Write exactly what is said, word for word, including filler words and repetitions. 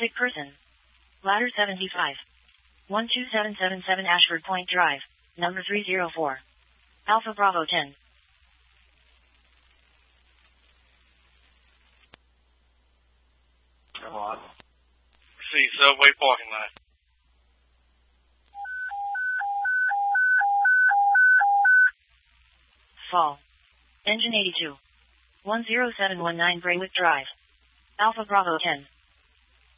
Sick person. Ladder seventy-five. one two seven seven seven Ashford Point Drive, number three oh four. Alpha Bravo ten. Come on. See, subway parking lot. Fall. Engine eighty-two. one oh seven one nine Braywick Drive. Alpha Bravo ten.